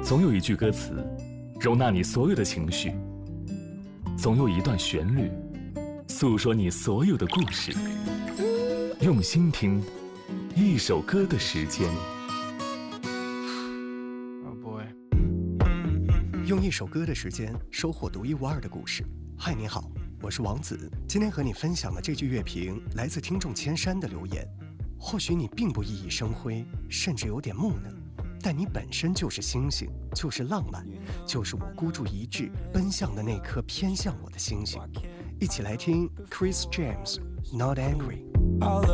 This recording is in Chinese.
总有一句歌词，容纳你所有的情绪；总有一段旋律，诉说你所有的故事。用心听，一首歌的时间。 用一首歌的时间，收获独一无二的故事。嗨，你好，我是王子。今天和你分享的这句乐评来自听众千山的留言。或许你并不熠熠生辉，甚至有点木讷，但你本身就是星星，就是浪漫，就是我孤注一掷奔向的那颗偏向我的星星。一起来听 Chris James Not Angry。